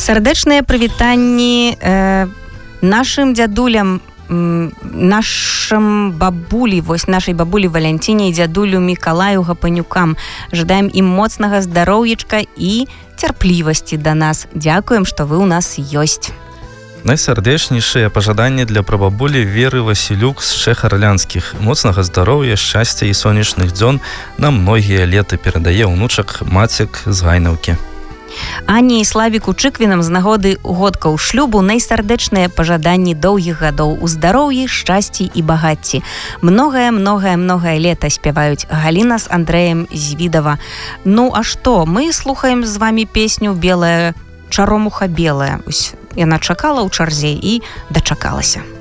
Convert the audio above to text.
Сардэчныя прывітанні нашым дзядулям, нашим бабулі, вось нашай бабулі Валянціне і дзядулю Мікалаю Гапанюкам. Жадаем ім моцнага здароўечка і цярплівасці да нас. Дзякуем, што вы ў нас ёсць. Найсардэчнейшыя пажаданні для прабабулі Веры Васілюк з Чэх-Арлянскіх. Моцнага здароўя, шчасця і сонечных дзён на многія леты перадае ўнучак Мацек з Гайнаўкі. Ані і Славіку Чыквінам з нагоды годкаў шлюбу найсардэчныя пажаданні доўгіх гадоў у здароўі, шчасці і багацці. Многае лета спяваюць Галіна з Андрэем Звідава. Ну а што, мы слухаем з вамі песню «Белая чаромуха белая». Яна чакала ў чарзе і дачакалася.